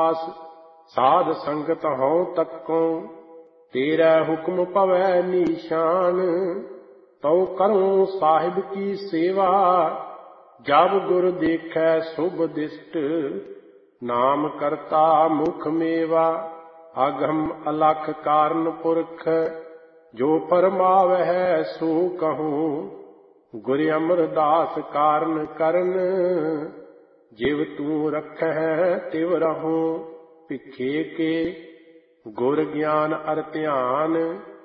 दास साध संगत हों तक्कों तेरा हुक्म पवै निशान तो करूं साहिब की सेवा जब गुर देखै शुभ दिष्ट नाम करता मुख मेवा अगम अलख कारण पुरख जो फरमावै सो कहूं गुर अमरदास कारण करन जिव तू रखै तिव रहूं भिखे के गुर ज्ञान अर ध्यान